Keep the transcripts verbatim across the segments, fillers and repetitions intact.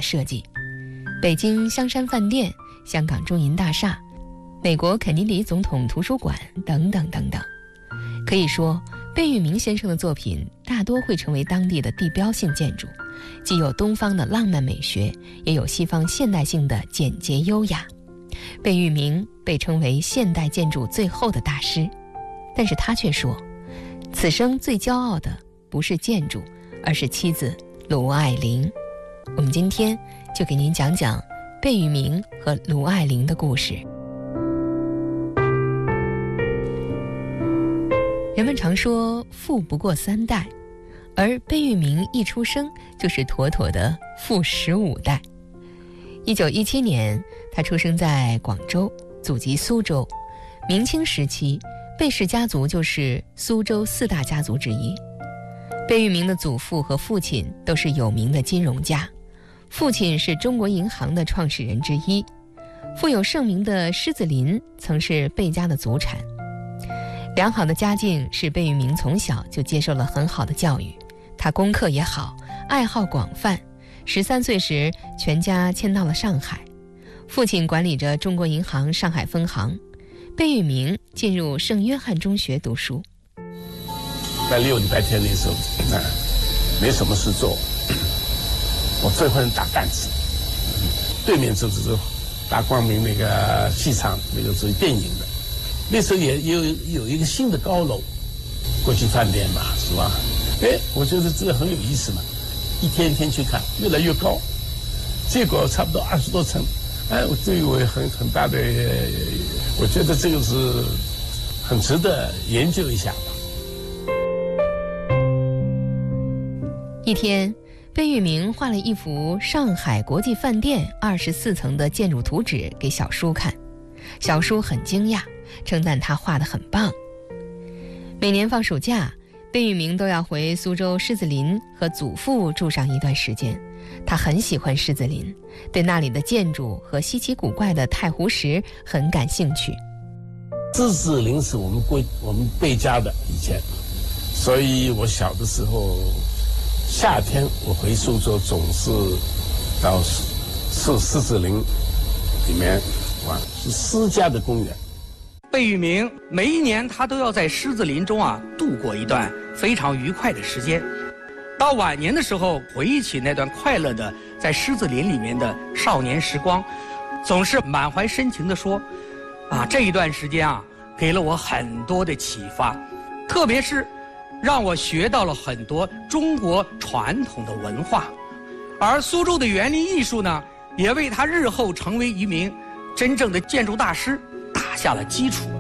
设计，北京香山饭店、香港中银大厦、美国肯尼迪总统图书馆等等等等。可以说，贝聿铭先生的作品大多会成为当地的地标性建筑，既有东方的浪漫美学，也有西方现代性的简洁优雅。贝聿铭被称为现代建筑最后的大师，但是他却说，此生最骄傲的不是建筑，而是妻子卢爱玲。我们今天就给您讲讲贝聿铭和卢爱玲的故事。人们常说富不过三代，而贝聿铭一出生就是妥妥的富十五代。一九一七年，他出生在广州，祖籍苏州。明清时期，贝氏家族就是苏州四大家族之一。贝聿铭的祖父和父亲都是有名的金融家，父亲是中国银行的创始人之一。富有盛名的狮子林曾是贝家的祖产。良好的家境使贝聿铭从小就接受了很好的教育，他功课也好，爱好广泛。十三岁时，全家迁到了上海，父亲管理着中国银行上海分行。贝聿铭进入圣约翰中学读书。 在六礼拜天那时候，那没什么事做，我最会打弹子。对面就是大光明那个戏场，那个是电影的。那时候也有有一个新的高楼，国际饭店嘛，是吧？哎，我觉得这个很有意思嘛，一天一天去看，越来越高，结果差不多二十多层。哎，我这个我很很大的，我觉得这个是很值得研究一下吧。 一天，贝聿铭画了一幅上海国际饭店二十四层的建筑图纸给小叔看，小叔很惊讶，称赞他画得很棒。每年放暑假，贝聿铭都要回苏州狮子林和祖父住上一段时间。他很喜欢狮子林，对那里的建筑和稀奇古怪的太湖石很感兴趣。 狮子林是我们贵我们贝家的以前，所以我小的时候夏天我回苏州总是到狮狮子林里面玩，是私家的公园。 贝聿铭每一年他都要在狮子林中啊度过一段非常愉快的时间。到晚年的时候，回忆起那段快乐的在狮子林里面的少年时光，总是满怀深情地说：“啊，这一段时间啊，给了我很多的启发，特别是让我学到了很多中国传统的文化。而苏州的园林艺术呢，也为他日后成为一名真正的建筑大师打下了基础。”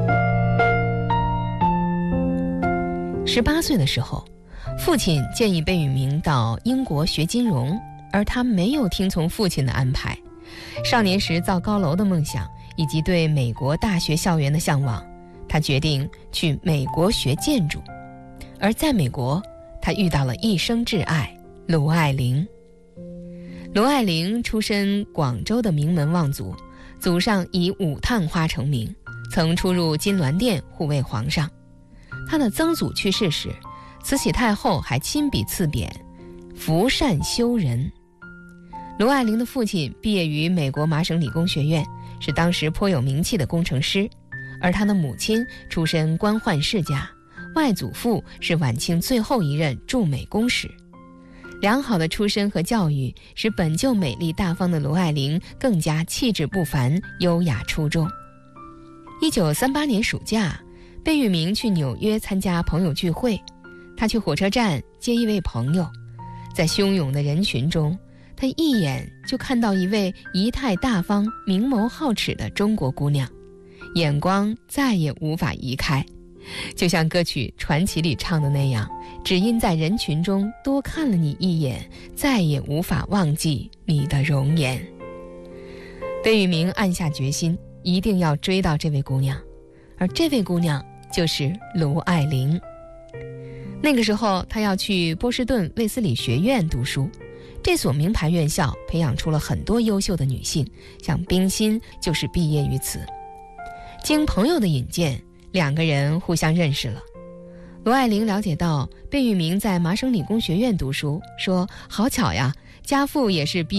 十八岁的时候，父亲建议贝聿铭到英国学金融，而他没有听从父亲的安排。少年时造高楼的梦想，以及对美国大学校园的向往，他决定去美国学建筑。而在美国，他遇到了一生挚爱卢爱玲。卢爱玲出身广州的名门望族，祖上以舞探花成名，曾出入金銮殿护卫皇上。他的曾祖去世时，慈禧太后还亲笔赐匾福善修人。卢爱玲的父亲毕业于美国麻省理工学院，是当时颇有名气的工程师，而他的母亲出身官宦世家，外祖父是晚清最后一任驻美公使。良好的出身和教育使本就美丽大方的卢爱玲更加气质不凡，优雅出众。一九三八年暑假，贝聿铭去纽约参加朋友聚会，他去火车站接一位朋友，在汹涌的人群中，他一眼就看到一位仪态大方、明眸皓齿的中国姑娘，眼光再也无法移开。就像歌曲《传奇》里唱的那样，只因在人群中多看了你一眼，再也无法忘记你的容颜。贝聿铭暗下决心，一定要追到这位姑娘，而这位姑娘就是卢爱玲。那个时候，他要去波士顿卫斯理学院读书，这所名牌院校培养出了很多优秀的女性，像冰心就是毕业于此。经朋友的引荐，两个人互相认识了。卢爱玲了解到贝聿铭在麻省理工学院读书，说：“好巧呀，家父也是毕